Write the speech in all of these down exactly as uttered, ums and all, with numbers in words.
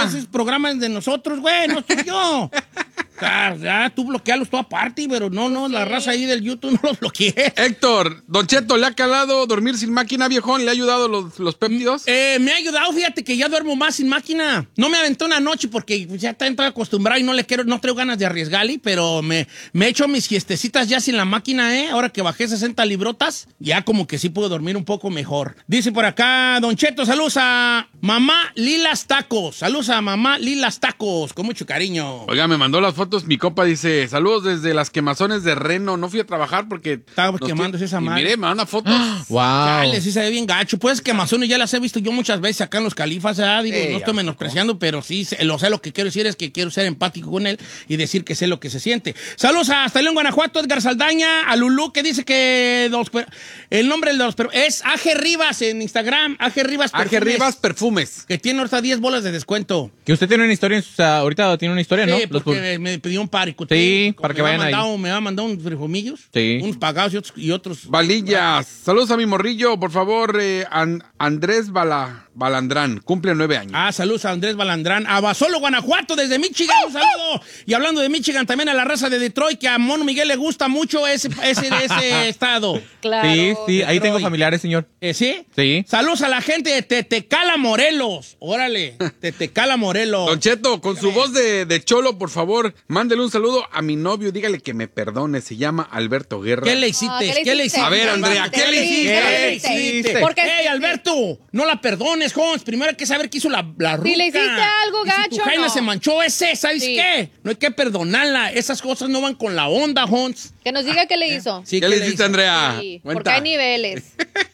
güey. Ese programa es de nosotros, güey, no soy yo. Ya, ya, tú bloquealos todo aparte, pero no, no, la raza ahí del YouTube no los bloqueé. Héctor, Don Cheto, ¿le ha calado dormir sin máquina, viejón? ¿Le ha ayudado los, los péptidos? Eh, me ha ayudado, fíjate que ya duermo más sin máquina. No me aventé una noche porque ya estoy acostumbrado y no le quiero, no traigo ganas de arriesgarle, pero me, me he hecho mis siestecitas ya sin la máquina, ¿eh? Ahora que bajé sesenta librotas, ya como que sí puedo dormir un poco mejor. Dice por acá, Don Cheto, saludos a mamá Lilas Tacos. Saludos a mamá Lilas Tacos, con mucho cariño. Oiga, me mandó las fotos, mi compa dice, saludos desde las quemazones de Reno. No fui a trabajar porque... Estaba quemándose esa madre. Y mire, me manda fotos. Wow. Dale, sí se ve bien gacho. Pues quemazones ya las he visto yo muchas veces acá en Los Califas, ¿eh? Digo, Ey, no estoy menospreciando, pero sí, lo sé, lo que quiero decir es que quiero ser empático con él y decir que sé lo que se siente. Saludos a hasta León, Guanajuato, Edgar Saldaña, a Lulú, que dice que los, el nombre de los es A G Rivas en Instagram, A G Rivas Perfumes. A G Rivas Perfumes. Que tiene ahorita diez bolas de descuento. Que usted tiene una historia, en su, ahorita tiene una historia, sí, ¿no? Sí, porque los... me, me pidió un par. Sí, para que vayan mandado, ahí. Me va a mandar unos frijomillos, sí. unos pagados y otros. Y otros. Valillas. Saludos a mi morrillo, por favor, eh, An Andrés Bala, Balandrán, cumple nueve años. Ah, saludos a Andrés Balandrán. A Basolo, Guanajuato, desde Michigan, un saludo. Y hablando de Michigan, también a la raza de Detroit, que a Mono Miguel le gusta mucho ese, ese, ese estado. Claro. Sí, sí, Detroit. Ahí tengo familiares, señor. ¿Eh, ¿Sí? Sí. Saludos a la gente de Tetecala, Morelos. Órale, Tetecala, Morelos. Don Cheto, con Dígame. su voz de, de cholo, por favor, mándele un saludo a mi novio, dígale que me perdone, se llama Alberto Guerra. ¿Qué le hiciste? Oh, ¿qué, le ¿Qué le hiciste? A ver, Andrea, ¿qué, ¿qué le hiciste? ¿Qué le hiciste? Porque, hey, Alberto, no la perdones, Jones. Primero hay que saber qué hizo la, la ruca. Si le hiciste algo, gacho, y si tu Jaina no. se manchó ese, ¿sabes sí. qué? No hay que perdonarla. Esas cosas no van con la onda, Jones. Que nos diga qué le hizo. Sí, ¿Qué, ¿qué le hiciste, Andrea? Sí, porque hay niveles.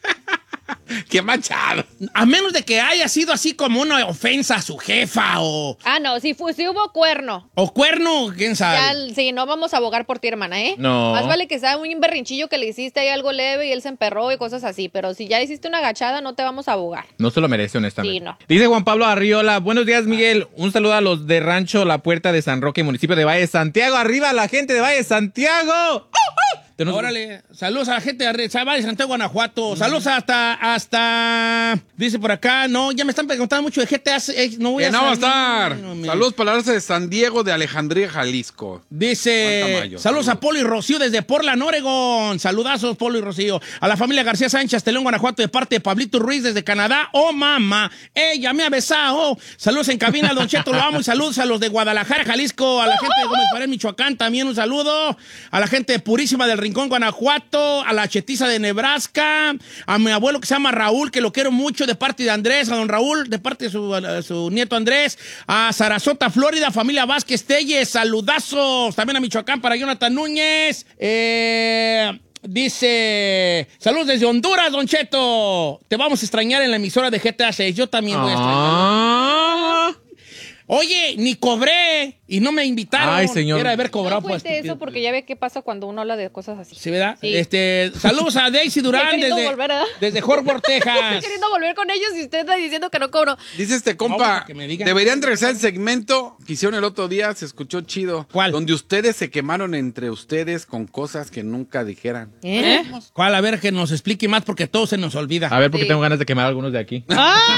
¡Qué manchado! A menos de que haya sido así como una ofensa a su jefa o... Ah, no, si, fue, si hubo cuerno. ¿O cuerno? ¿Quién sabe? Ya, sí, no vamos a abogar por ti, hermana, ¿eh? No. Más vale que sea un berrinchillo que le hiciste ahí algo leve y él se emperró y cosas así. Pero si ya hiciste una agachada, no te vamos a abogar. No se lo merece, honestamente. Sí, no. Dice Juan Pablo Arriola, buenos días, Miguel. Un saludo a los de Rancho La Puerta de San Roque, municipio de Valle Santiago. ¡Arriba la gente de Valle Santiago! ¡Oh, oh! Nos... Órale, saludos a la gente de Valle Santiago, Guanajuato. Mm. Saludos hasta, hasta, dice por acá, no, ya me están preguntando mucho de G T A. Eh, no voy que a no va a estar. No, saludos para la raza de San Diego de Alejandría, Jalisco. Dice, saludos a Polo y Rocío desde Portland, Oregon. Saludazos, Polo y Rocío. A la familia García Sánchez, Telón, Guanajuato, de parte de Pablito Ruiz desde Canadá. Oh, mamá, ella me ha besado. Saludos en cabina, Don Cheto, lo amo. Y saludos a los de Guadalajara, Jalisco. A la gente de Gómez Pared, Michoacán, también un saludo. A la gente de Purísima del Rincón, Guanajuato, a la chetiza de Nebraska, a mi abuelo que se llama Raúl, que lo quiero mucho, de parte de Andrés, a don Raúl, de parte de su, a su nieto Andrés, a Sarasota, Florida, familia Vázquez Telles, saludazos, también a Michoacán para Jonathan Núñez, eh... Dice, saludos desde Honduras, Don Cheto. Te vamos a extrañar en la emisora de G T A seis. Yo también voy a extrañar. Oye, ni cobré y no me invitaron. Ay, señor. Era haber cobrado. No fuiste pues, eso porque ya ve qué pasa cuando uno habla de cosas así. ¿Sí, verdad? Sí. Este, saludos a Daisy Durán desde, volver, ¿eh? desde Fort Worth, Texas. Estoy queriendo volver con ellos y usted está diciendo que no cobro. Dice este compa, no, que me digan. Deberían regresar el segmento que hicieron el otro día, se escuchó chido. ¿Cuál? Donde ustedes se quemaron entre ustedes con cosas que nunca dijeran. ¿Eh? ¿Cuál? A ver, que nos explique más porque todo se nos olvida. A ver, porque Sí. tengo ganas de quemar a algunos de aquí.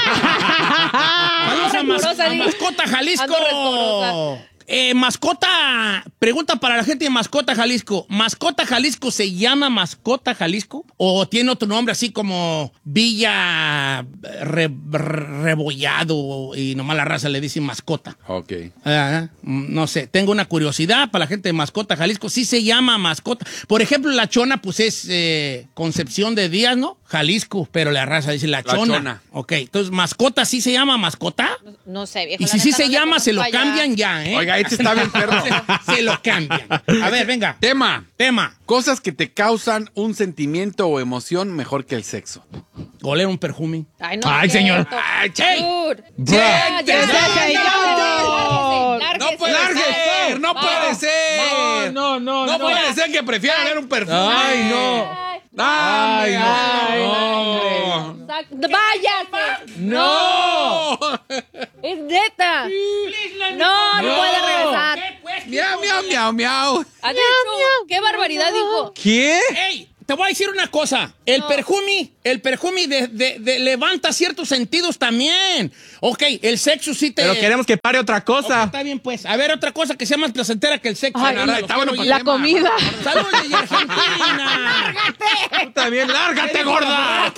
Saludos a, mas a Mascota Jalisco. Eh, mascota, pregunta para la gente de Mascota Jalisco. ¿Mascota Jalisco se llama Mascota Jalisco? ¿O tiene otro nombre así como Villa re, re, Rebollado y nomás la raza le dice Mascota? Ok. Uh, no sé, tengo una curiosidad para la gente de Mascota Jalisco. Sí se llama Mascota. Por ejemplo, la Chona, pues es eh, Concepción de Díaz, ¿no? Jalisco, pero la raza dice la, la Chona. Chona. Ok, entonces, ¿Mascota sí se llama Mascota? No, no sé, viejo. Y si sí se no llama, se lo allá. cambian ya, ¿eh? Oiga, este está bien perro. se, se lo cambian. A ver, venga. Tema. Tema. Cosas que te causan un sentimiento o emoción mejor que el sexo. Oler un perfume. Ay, no. Ay, señor. Ay, hey. Ya, ya, ya. No puede ser, no puede ser. No, no, no. No puede ser que prefiera oler un perfume. Ay, no. Ay, ay, no. no. ¡Váyase! ¡No! ¡Es neta! No, no, no puede regresar. Miau, miau, miau, miau. ¿Qué barbaridad dijo? ¿Qué? ¡Ey! te voy a decir una cosa. El No. perfume, el perfume de, de- de- levanta ciertos sentidos también. Ok, el sexo sí te... Pero queremos que pare otra Ok, cosa. está bien, pues. A ver, otra cosa que sea más placentera que el sexo. Ay, Venga, la- los está bueno quiero para oír. La comida. ¡Saludos desde Argentina! Tú también, lárgate, gorda.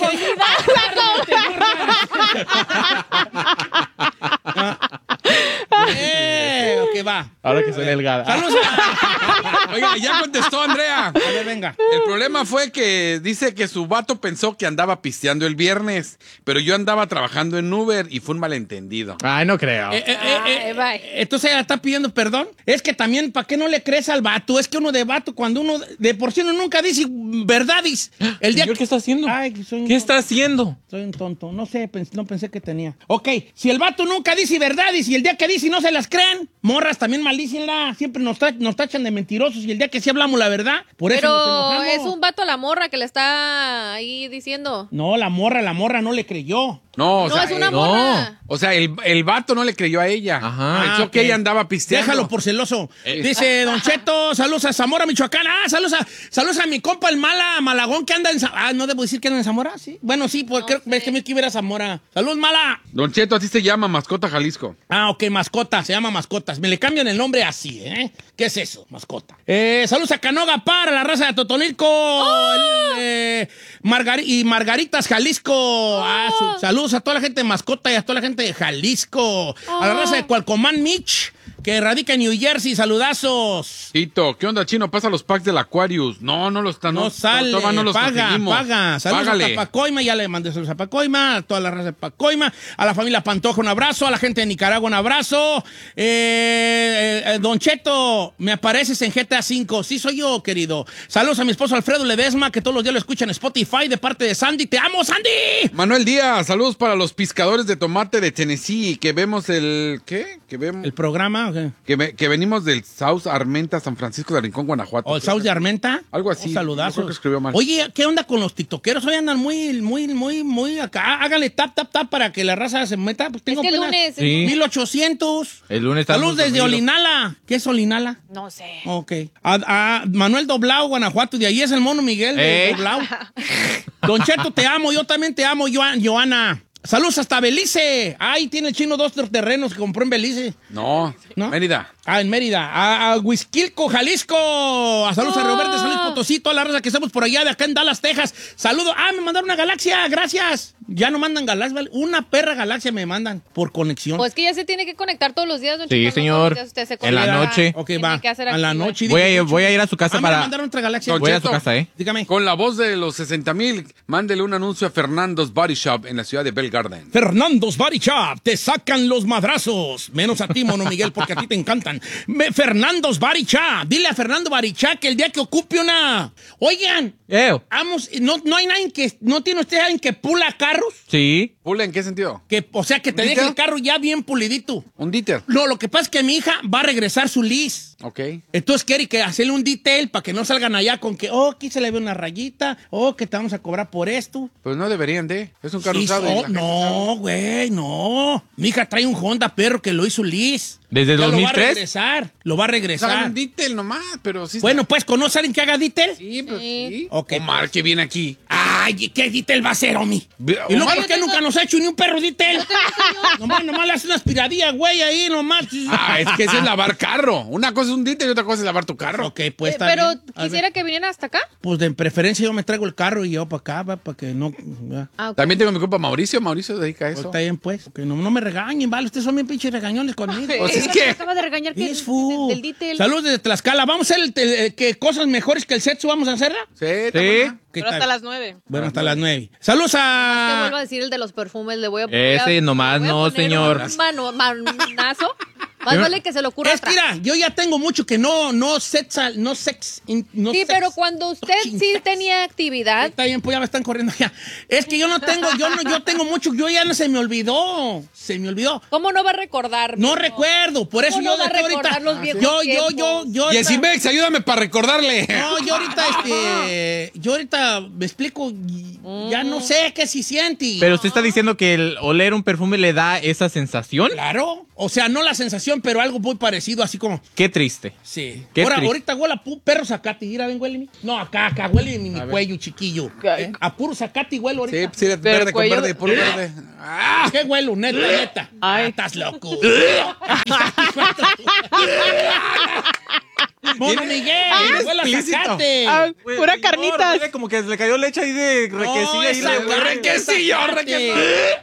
¡Eh! Ok, va. Ahora que soy delgada. ¡Saludos! a- Oiga, ya contestó Andrea. A ver, venga. El problema fue que dice que su vato pensó que andaba pisteando el viernes, pero yo andaba trabajando en Uber y fue un malentendido. Ay, no creo. Eh, eh, eh, eh, Ay, bye. entonces ella está pidiendo perdón. Es que también, ¿para qué no le crees al vato? Es que uno de vato, cuando uno de por sí uno nunca dice verdades. El día Señor, ¿qué está haciendo? Ay, soy un ¿Qué tonto. está haciendo? Soy un tonto. No sé, pens- no pensé que tenía. Ok, si el vato nunca dice verdades y el día que dice no se las creen, morras también maldícenla. Siempre nos, tra- nos tachan de mentirosos y el día que sí hablamos la verdad, por eso nos Pero enojamos. es un vato a la morra que le está ahí diciendo. No, la morra, la morra no le creyó. No, o No, sea, es una eh, no. morra. o sea, el, el vato no le creyó a ella. Ajá. Pensó Ah, que ok. ella andaba pisteando. Déjalo por celoso. Eh. Dice Don Cheto, saludos a Zamora, Michoacán. Ah, saludos a, saludos a mi compa el Mala Malagón que anda en Zamora. Ah, ¿no debo decir que anda en Zamora? Sí. Bueno, sí, porque No creo sé. ves que me quiero ir a Zamora. ¡Saludos, Mala! Don Cheto, así se llama Mascota Jalisco. Ah, ok, mascota, se llama mascotas. Me le cambian el nombre así, ¿eh? ¿Qué es eso? Mascota. Eh, saludos a Canoga para la raza de Totonilco. el, eh, Margari- y Margaritas, Jalisco. Ah, su- saludos a toda la gente de mascota y a toda la gente de Jalisco. A la raza de Cualcomán, Mitch, que radica en New Jersey. Saludazos. Tito, ¿qué onda, Chino? Pasa los packs del Aquarius. No, no los están. No, sale, todavía no los paga, conseguimos. paga. Saludos Págale. a Pacoima, ya le mandé saludos a Pacoima, a toda la raza de Pacoima, a la familia Pantoja un abrazo, a la gente de Nicaragua un abrazo. Eh, eh, Don Cheto, me apareces en G T A cinco, sí soy yo, querido. Saludos a mi esposo Alfredo Ledesma, que todos los días lo escuchan en Spotify, de parte de Sandy. ¡Te amo, Sandy! Manuel Díaz, saludos para los pescadores de tomate de Tennessee, que vemos el... ¿Qué? Que vemos... ¿El programa? ¿O qué? Que, ve- que venimos del South Armenta, San Francisco de Rincón, Guanajuato. ¿O el South de Armenta? Algo así. Un saludazo. Yo creo que escribió mal. Oye, ¿qué onda con los tiktokeros? Hoy andan muy, muy, muy, muy acá. Háganle tap, tap, tap para que la raza se meta. Pues Es tengo que el apenas lunes. Sí. mil ochocientos. El lunes Saludos estamos desde dormidos. Olinala. ¿Qué es Olinala? No sé. Ok. A, a Manuel Doblao, Guanajuato. De ahí es el mono Miguel de Ey. Doblao. Don Cheto, te amo. Yo también te amo, Joan- Joana. Saludos hasta Belice. Ahí tiene el chino dos terrenos que compró en Belice. No, ¿No? Mérida. Ah, en Mérida. A, a Huizquilco, Jalisco. A saludos a Roberto de San Luis Potosí, toda la raza que estamos por allá, de acá en Dallas, Texas. Saludos. Ah, me mandaron una galaxia. Gracias. Ya no mandan galaxias, ¿vale? Una perra galaxia me mandan por conexión. Pues que ya se tiene que conectar todos los días, don Sí, Cheto, no señor. todos los días usted se En la conecta. noche. Ok, Tiene va. que hacer A la activo. noche. Voy a, dije, ir- voy a ir a su casa Ah, me para... mandaron otra galaxia. Don Voy a su Cheto. casa, ¿eh? Dígame. Con la voz de los sesenta mil, mándele un anuncio a Fernando's Body Shop en la ciudad de Bell Garden. Fernando's Body Shop, te sacan los madrazos. Menos a ti, Mono Miguel, porque a ti te encantan. Me- Fernando's Body Shop. Dile a Fernando Body Shop que el día que ocupe una... Oigan, Eo. vamos, no, no hay nadie que... ¿No tiene usted alguien que pula carros? Sí. ¿Pula en qué sentido? Que, o sea, que te ¿Un deje detail? el carro ya bien pulidito. Un dieter. No, lo que pasa es que mi hija va a regresar su lease. Ok. Entonces quiere que hacerle un detail para que no salgan allá con que, oh, aquí se le ve una rayita, oh, que te vamos a cobrar por esto. Pues no deberían de. Es un carro Sí, usado. y no, la gente sabe. no, güey, no. Mi hija trae un Honda perro que lo hizo Liz. ¿Desde Ya dos mil Lo va a tres? regresar, lo va a Pues hagan regresar. un detail nomás, pero sí. Bueno, pues, ¿conoce a alguien que haga detail? Sí, pero Sí. sí. Ok. Omar, que viene aquí. Ay, ¿qué detail va a hacer, Omi? Ve- ¿Y luego Omar, por qué nunca nos ha hecho ni un perro detail? nomás, nomás le hace una aspiradilla, güey, ahí nomás. Ah, es que ese es lavar carro. Una cosa es un detail y otra cosa es lavar tu carro. Ok, pues Eh, está Pero bien. A ver. quisiera que vinieran hasta acá. Pues de preferencia yo me traigo el carro y yo para acá, va, para que no... ya. Ah, ok. También tengo mi compa Mauricio. Mauricio se dedica a Pues eso. está bien, pues. Que no, no me regañen, ¿vale? Ustedes son bien pinches regañones conmigo. Pues es Me que- acaba de regañar que Es del- fu. del detail. Saludos desde Tlaxcala. ¿Vamos a hacer el, el- que cosas mejores que el sexo vamos a hacerla? Sí, está Sí. buena. ¿Qué Pero tal? hasta las nueve. Bueno, hasta las nueve. Saludos Te vuelvo a a... decir el de los perfumes, le voy a Ese voy a- nomás voy a no, poner señor. Un mano, manazo. Más vale que se lo ocurra Es que atrás. mira, yo ya tengo mucho que no, no sex, no sex, in- no Sí, sex. pero cuando usted sí Chingas. tenía actividad, Está bien, pues ya me están corriendo ya. Es que yo no tengo, yo no, yo tengo mucho, yo ya no se me olvidó, se me olvidó. ¿cómo no va a recordar? No mijo? recuerdo, por eso ¿Cómo yo no va a de aquí ahorita. recordar los viejos Yo, yo, yo, tiempos? yo. ahorita- Yesimex, ayúdame para recordarle. No, yo ahorita, este, yo ahorita me explico, y Ya no sé qué si siente. Pero usted está diciendo que el oler un perfume le da esa sensación. Claro. O sea, no la sensación, pero algo muy parecido, así como... Qué triste. Sí. Qué Ahora, triste. ahorita huele a pu- perro zacate. Mira, ven, huele mi... No, acá, acá, huele mi, mi cuello, chiquillo. ¿Eh? A puro zacate huele Sí, ahorita. sí, Pero verde el con cuello verde, de- puro verde. Ah, ¿qué huelo? Neta, neta. Ay. Ah, estás loco. Mono Miguel, huele a explícito. zacate. Ah, Güey, pura no, carnitas. huele como que le cayó leche ahí de requesilla. es y le huele. requesillo, requesillo.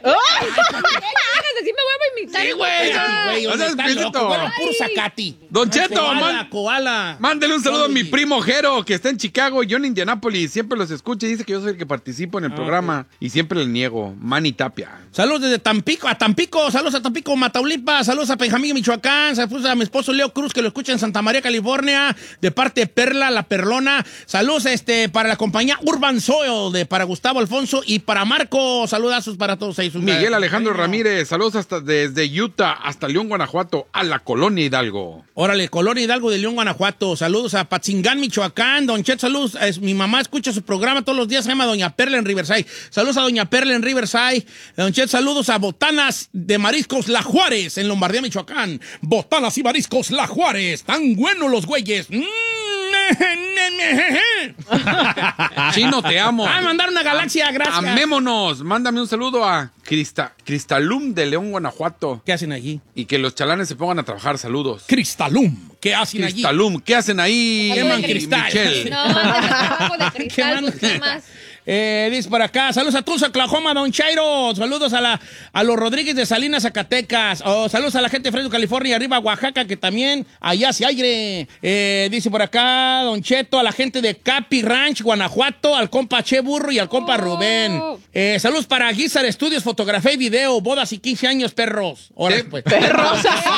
Así me vuelvo a imitar. Sí, güey. Ya. güey, No seas está explícito. loco, huele a puro zacate. Don Cheto, Koala, man- koala. Mándele un saludo a mi Oye. primo Jero, que está en Chicago, yo en Indianápolis. Siempre los escucha y dice que yo soy el que participo en el programa. Y siempre le niego. Manny Tapia. Saludos desde Tampico, a Tampico, saludos a Tampico, Mataulipas, saludos a Benjamín, Michoacán, saludos a mi esposo Leo Cruz, que lo escucha en Santa María, California, de parte de Perla, la Perlona. Saludos este, para la compañía Urban Soil, de, para Gustavo Alfonso y para Marco. Saludazos para todos ellos. Miguel Alejandro Ramírez, saludos hasta desde Utah hasta León, Guanajuato, a la colonia Hidalgo. Órale, Colonia Hidalgo de León, Guanajuato. Saludos a Patzingán, Michoacán. Don Chet, saludos. Es, mi mamá escucha su programa todos los días, se llama Doña Perla en Riverside. Saludos a Doña Perla en Riverside. Don Chet, saludos a Botanas de Mariscos La Juárez en Lombardía, Michoacán. Botanas y Mariscos La Juárez. Tan buenos los güeyes. Mm. Chino, te amo. Ah, mandar una galaxia, gracias. Amémonos. Mándame un saludo a Crista, Cristalum de León, Guanajuato. ¿Qué hacen allí? Y que los chalanes se pongan a trabajar. Saludos. Cristalum. ¿Qué hacen allí? Cristalum, ¿qué hacen ahí? Queman Mi- cristal. Michelle? No, antes de trabajo de ¿Qué cristal, man- pues, ¿qué más? Eh, dice por acá, saludos a Tulsa, Oklahoma, Don Chairo. Saludos a, la, a los Rodríguez de Salinas, Zacatecas. Oh, saludos a la gente de Fresno, California, arriba Oaxaca, que también allá hace aire. Eh, dice por acá, Don Cheto, a la gente de Capi Ranch, Guanajuato, al compa Che Burro y al compa Rubén. Eh, saludos para Guizar Estudios, Fotografía y Video, bodas y quince años, perros. Ahora ¿Qué? pues. Perros.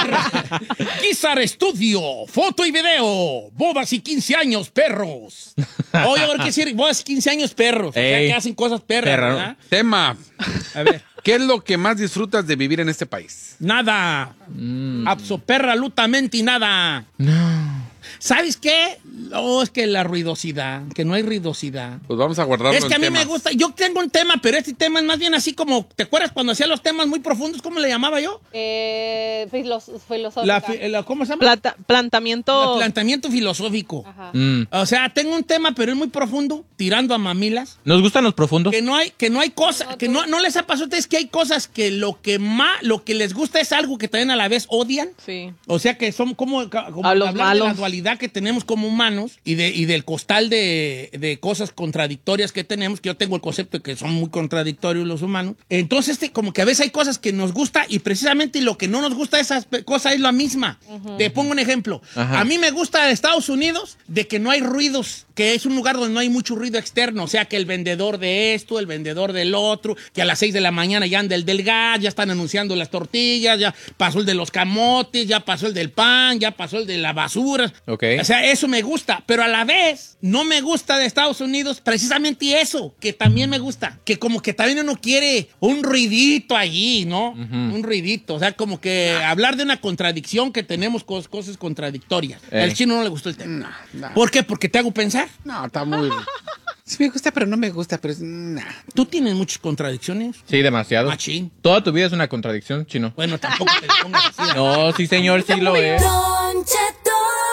Guizar Estudio, foto y video, bodas y quince años, perros. Oye, ahora qué decir, bodas y quince años, perros. O sea, Ey. que hacen cosas perras, Perra. ¿verdad? Tema. A ver. ¿Qué es lo que más disfrutas de vivir en este país? Nada. Absolutamente nada. No. ¿Sabes qué? No, es que la ruidosidad, que no hay ruidosidad. Pues vamos a guardarlo Es que a en mí me temas. gusta, yo tengo un tema, pero este tema es más bien así como, ¿te acuerdas cuando hacía los temas muy profundos? ¿Cómo le llamaba yo? Eh, filos- filosófica. La, fi- la- ¿Cómo se llama? Plata- plantamiento. El planteamiento filosófico. Ajá. Mm. O sea, tengo un tema, pero es muy profundo, tirando a mamilas. ¿Nos gustan los profundos? Que no hay, que no hay cosas, No, que tú- no, no les ha pasado a ustedes que hay cosas que lo que más, lo que les gusta es algo que también a la vez odian. Sí. O sea que son como, como A los hablar de la malos. dualidad que tenemos como humanos y, de, y del costal de, de cosas contradictorias que tenemos, que yo tengo el concepto de que son muy contradictorios los humanos. Entonces, este, como que a veces hay cosas que nos gusta y precisamente lo que no nos gusta de esas pe- cosas es la misma. Te pongo un ejemplo. Ajá. A mí me gusta de Estados Unidos de que no hay ruidos, que es un lugar donde no hay mucho ruido externo. O sea, que el vendedor de esto, el vendedor del otro, que a las seis de la mañana ya anda el del gas, ya están anunciando las tortillas, ya pasó el de los camotes, ya pasó el del pan, ya pasó el de la basura. Ok. O sea, eso me gusta, pero a la vez no me gusta de Estados Unidos precisamente eso, que también me gusta, que como que también uno quiere un ruidito allí, ¿no? Un ruidito, o sea, como que hablar de una contradicción que tenemos cos- cosas contradictorias. Eh. Al chino no le gustó el tema. No, no. ¿Por qué? Porque te hago pensar. No, está muy... Sí me gusta, pero no me gusta, pero es... nah. Tú tienes muchas contradicciones. Sí, demasiado. Machín. Toda tu vida es una contradicción, Chino. Bueno, tampoco te le pongas así. No, sí, señor, sí lo es. Don Cheto.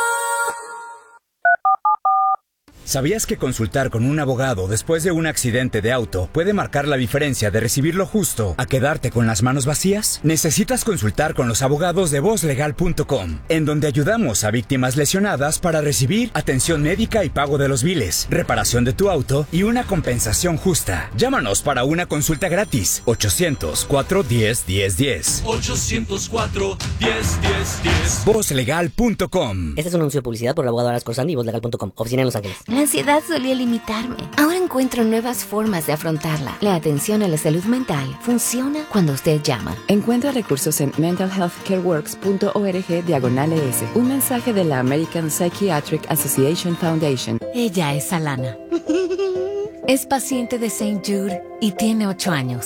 ¿Sabías que consultar con un abogado después de un accidente de auto puede marcar la diferencia de recibir lo justo a quedarte con las manos vacías? Necesitas consultar con los abogados de voz legal punto com, en donde ayudamos a víctimas lesionadas para recibir atención médica y pago de los biles, reparación de tu auto y una compensación justa. Llámanos para una consulta gratis. ochocientos, cuatro diez, diez diez. ochocientos cuatro, diez, diez, diez. voz legal punto com. Este es un anuncio de publicidad por el abogado Aras Corsani y voz legal punto com, oficina en Los Ángeles. La ansiedad solía limitarme. Ahora encuentro nuevas formas de afrontarla. La atención a la salud mental funciona cuando usted llama. Encuentra recursos en mental health care works punto org diagonal es. Un mensaje de la American Psychiatric Association Foundation. Ella es Alana. Es paciente de Saint Jude y tiene ocho años.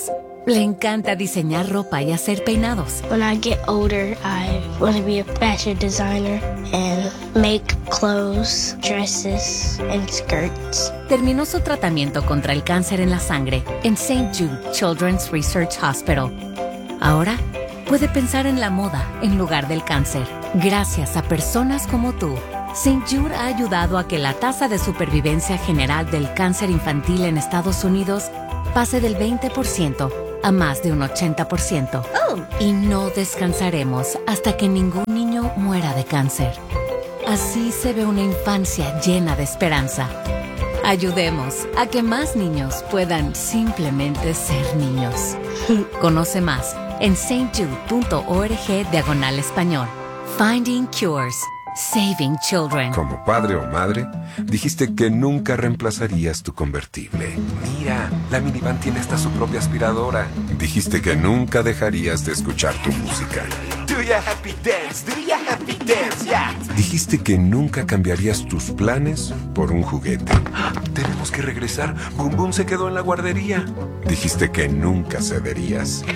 Le encanta diseñar ropa y hacer peinados. When I get older, I want to be a fashion designer and make clothes, dresses, and skirts. Terminó su tratamiento contra el cáncer en la sangre en Saint Jude Children's Research Hospital. Ahora puede pensar en la moda en lugar del cáncer. Gracias a personas como tú, Saint Jude ha ayudado a que la tasa de supervivencia general del cáncer infantil en Estados Unidos pase del veinte por ciento a más de un ochenta por ciento. Oh. Y no descansaremos hasta que ningún niño muera de cáncer. Así se ve una infancia llena de esperanza. Ayudemos a que más niños puedan simplemente ser niños. Conoce más en saintjude.org diagonal español. Finding Cures. Saving Children. Como padre o madre, dijiste que nunca reemplazarías tu convertible. Mira, la minivan tiene hasta su propia aspiradora. Dijiste que nunca dejarías de escuchar tu música. Do ya happy dance, do ya happy dance, yeah. Dijiste que nunca cambiarías tus planes por un juguete. Tenemos que regresar. Boom Boom se quedó en la guardería. Dijiste que nunca cederías.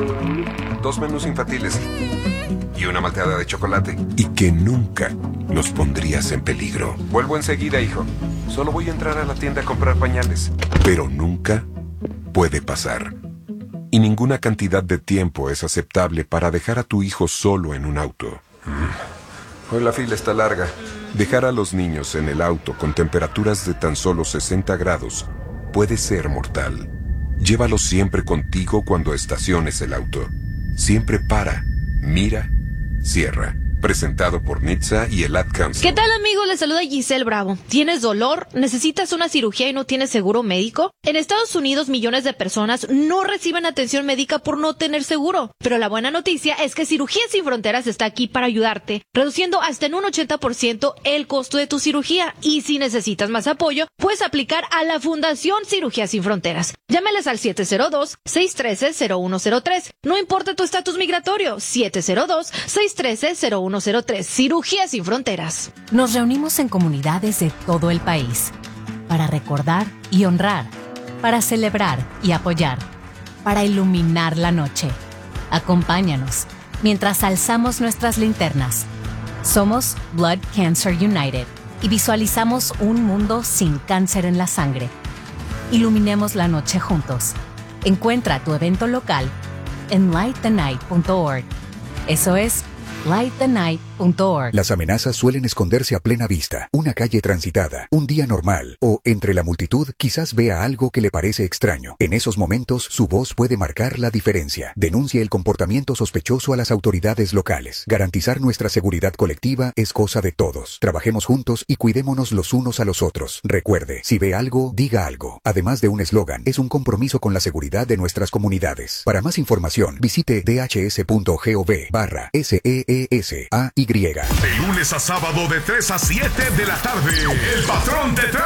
Dos menús infantiles y una malteada de chocolate. Y que nunca nos pondrías en peligro. Vuelvo enseguida, hijo. Solo voy a entrar a la tienda a comprar pañales. Pero nunca puede pasar. Y ninguna cantidad de tiempo es aceptable para dejar a tu hijo solo en un auto. Mm. Hoy la fila está larga. Dejar a los niños en el auto con temperaturas de tan solo sesenta grados puede ser mortal. Llévalos siempre contigo cuando estaciones el auto. Siempre para, mira, cierra. Presentado por N H T S A y el Ad Council. ¿Qué tal, amigos? Les saluda Giselle Bravo. ¿Tienes dolor? ¿Necesitas una cirugía y no tienes seguro médico? En Estados Unidos, millones de personas no reciben atención médica por no tener seguro. Pero la buena noticia es que Cirugías Sin Fronteras está aquí para ayudarte, reduciendo hasta en un ochenta por ciento el costo de tu cirugía. Y si necesitas más apoyo, puedes aplicar a la Fundación Cirugías Sin Fronteras. Llámales al siete cero dos, seis uno tres, cero uno cero tres. No importa tu estatus migratorio, siete cero dos, seis uno tres, cero uno cero tres. Cirugías Sin Fronteras. Nos reunimos en comunidades de todo el país para recordar y honrar, para celebrar y apoyar, para iluminar la noche. Acompáñanos mientras alzamos nuestras linternas. Somos Blood Cancer United y visualizamos un mundo sin cáncer en la sangre. Iluminemos la noche juntos. Encuentra tu evento local en light the night punto org. Eso es light the night punto org. Las amenazas suelen esconderse a plena vista. Una calle transitada, un día normal o entre la multitud quizás vea algo que le parece extraño. En esos momentos su voz puede marcar la diferencia. Denuncie el comportamiento sospechoso a las autoridades locales. Garantizar nuestra seguridad colectiva es cosa de todos. Trabajemos juntos y cuidémonos los unos a los otros. Recuerde, si ve algo, diga algo. Además de un eslogan, es un compromiso con la seguridad de nuestras comunidades. Para más información, visite dhs.gov barra S E E S A Y. De lunes a sábado de tres a siete de la tarde, El Patrón te trae